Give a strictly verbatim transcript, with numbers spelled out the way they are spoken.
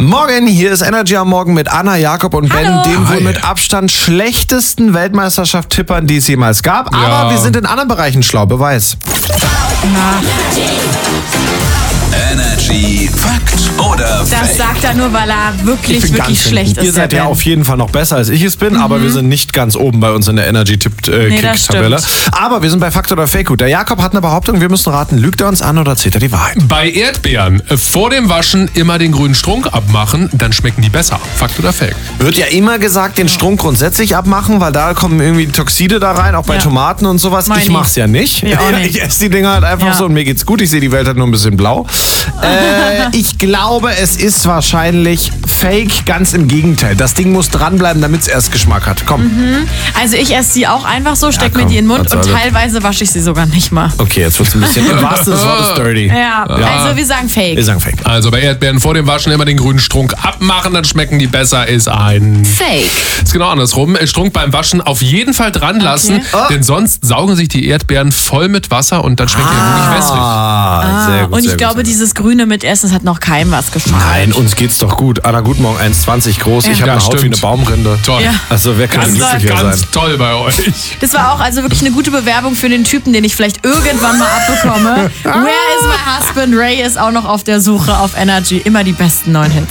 Morgen, hier ist Energy am Morgen mit Anna, Jakob und Ben, Hallo. den wohl Hi. mit Abstand schlechtesten Weltmeisterschaft-Tippern, die es jemals gab. Ja. Aber wir sind in anderen Bereichen schlau, Beweis. Energy Fakt oder Das Fake? sagt er nur, weil er wirklich, bin wirklich ganz schlecht hinten. ist. Ihr seid der ja Ben. auf jeden Fall noch besser, als ich es bin, aber wir sind nicht ganz oben bei uns in der Nee, das Energy-Tipp-Tabelle. aber wir sind bei Fakt oder Fake. Gut, der Jakob hat eine Behauptung, wir müssen raten, lügt er uns an oder erzählt er die Wahrheit? Bei Erdbeeren äh, vor dem Waschen immer den grünen Strunk abmachen, dann schmecken die besser. Fakt oder Fake? Wird ja immer gesagt, den Strunk grundsätzlich abmachen, weil da kommen irgendwie Toxide da rein, auch bei Ja. Tomaten und sowas. Meine ich ich. mach's ja nicht. Ich auch nicht. Ich esse die Dinger halt einfach Ja. so und mir geht's gut. Ich sehe die Welt halt nur ein bisschen blau. äh, ich glaube, es ist wahrscheinlich Fake, ganz im Gegenteil. Das Ding muss dranbleiben, damit es erst Geschmack hat. Komm. Also ich esse sie auch einfach so, steck komm, mir die in den Mund was und soll das? teilweise wasche ich sie sogar nicht mal. Okay, jetzt wird's ein bisschen im wahrsten Sinne des Wortes dirty. Ja, also wir sagen Fake. Wir sagen Fake. Also bei Erdbeeren vor dem Waschen immer den grünen Strunk abmachen, dann schmecken die besser, ist ein... Fake. Ist genau andersrum. Äh, Strunk beim Waschen auf jeden Fall dran lassen, Okay. Oh. denn sonst saugen sich die Erdbeeren voll mit Wasser und dann schmeckt die nicht wässrig. Ah, sehr gut. Und ich sehr glaube, gut. dieses Grüne mit Essen, das hat noch keinem was geschadet. Nein, uns geht's doch gut. Anna, guten Morgen, eins Komma zwanzig groß. Ich habe Ja, eine Haut wie stimmt. eine Baumrinde. Toll. Ja. Also wer kann Ganz, glücklicher ganz sein? toll bei euch. Das war auch also wirklich eine gute Bewerbung für den Typen, den ich vielleicht irgendwann mal abbekomme. Where is my husband? Ray ist auch noch auf der Suche auf Energy. Immer die besten neuen Hits.